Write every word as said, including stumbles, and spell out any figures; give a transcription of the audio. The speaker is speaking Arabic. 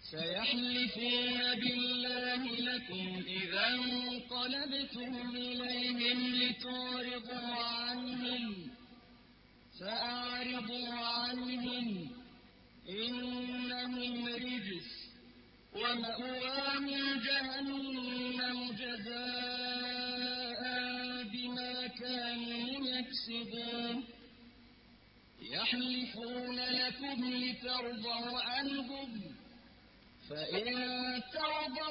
سيحلفون بالله لكم إذا انقلبتم إليهم لتعرضوا عنهم فأعرضوا عنهم إنهم رجس ومأواهم جهنم جزاء بما كانوا يكسبون يحلفون لكم لترضوا عنهم فإن ترضوا